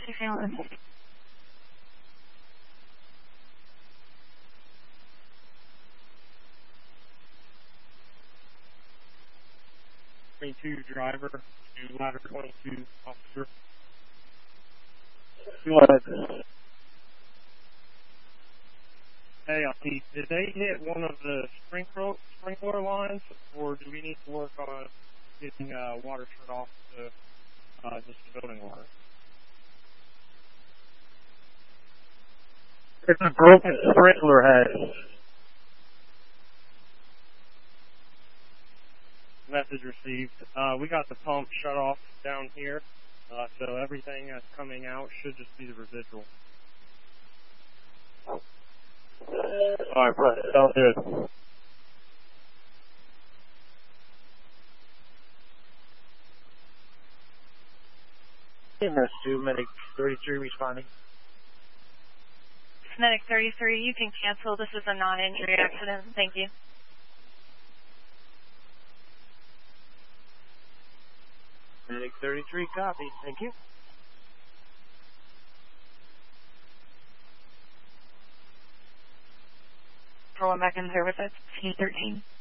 22 driver to ladder 22 officer. Go ahead. Hey, did they hit one of the sprinkler lines, or do we need to work on getting water turned off to just the building water? It's a broken sprinkler head. Message received. We got the pump shut off down here, so everything that's coming out should just be the residual. Alright, Brett, sounds good. MS 2, Medic 33 responding. Medic 33, you can cancel. This is a non-injury accident. Thank you. Medic 33, copy. Thank you. Rolling back in service at T13.